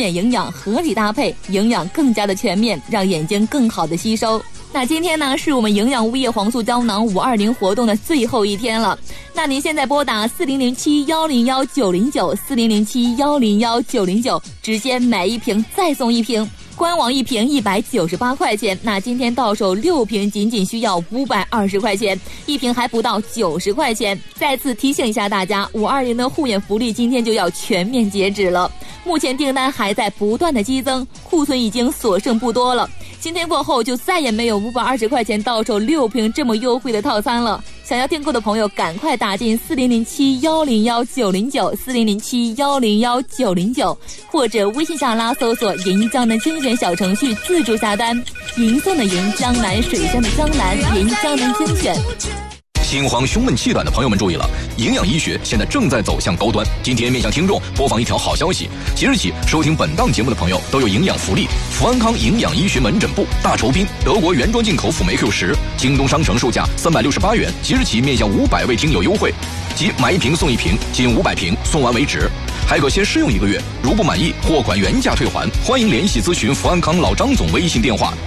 点营养合理搭配，营养更加的全面，让眼睛更好的吸收。那今天呢，是我们营养物业黄素胶囊520活动的最后一天了。那您现在拨打4007-101-909，4007-101-909，直接买一瓶再送一瓶。官网一瓶198块钱，那今天到手6瓶仅仅需要520块钱，一瓶还不到90块钱。再次提醒一下大家，520的护眼福利今天就要全面截止了，目前订单还在不断的激增，库存已经所剩不多了。今天过后就再也没有520块钱到手6瓶这么优惠的套餐了。想要订购的朋友赶快打进4007-101-909，4007-101-909，或者微信下拉搜索银江南精选小程序自助下单。银色的银，江南水乡的江南，银江南精选。 心慌胸闷气短的朋友们注意了，营养医学现在正在走向高端。今天面向听众播放一条好消息，即日起收听本档节目的朋友都有营养福利。福安康营养医学门诊部大酬宾德国原装进口辅酶 Q10，京东商城售价368元，即日起面向500位听友优惠，即买一瓶送一瓶，仅500瓶，送完为止。还可先试用1个月，如不满意，货款原价退还。欢迎联系咨询福安康老张总微信电话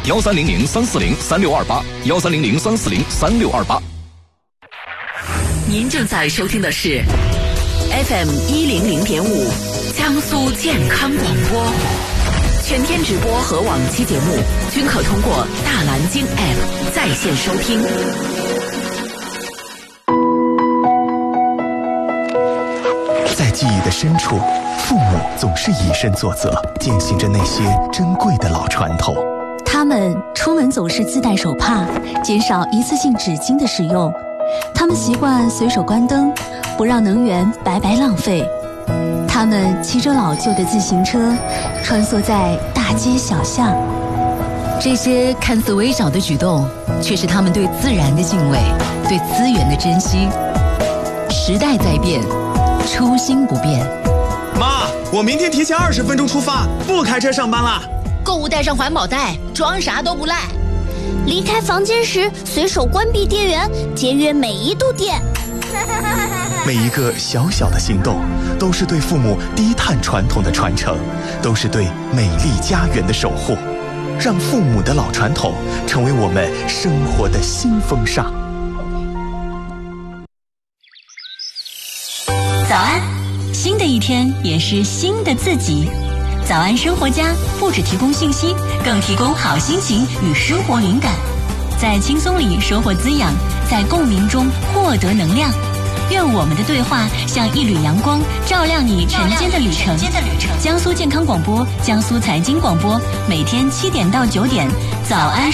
1300-340-3628，1300-340-3628。 您正在收听的是 FM100.5 江苏健康广播，全天直播和往期节目均可通过大蓝鲸 App 在线收听。 在记忆的深处，父母总是以身作则，践行着那些珍贵的老传统。 他们出门总是自带手帕，减少一次性纸巾的使用。他们习惯随手关灯，不让能源白白浪费。他们骑着老旧的自行车，穿梭在大街小巷。 这些看似微小的举动，却是他们对自然的敬畏，对资源的珍惜。时代在变，初心不变。 妈，我明天提前20分钟出发，不开车上班啦。 购物带上环保袋，装啥都不赖。 离开房间时，随手关闭电源，节约每一度电。 每一个小小的行动，都是对父母低碳传统的传承，都是对美丽家园的守护。让父母的老传统成为我们生活的新风尚。 早安，新的一天也是新的自己。早安生活家不只提供信息，更提供好心情与生活灵感，在轻松里收获滋养，在共鸣中获得能量。愿我们的对话像一缕阳光，照亮你晨间的旅程。江苏健康广播，江苏财经广播，每天7点到9点，早安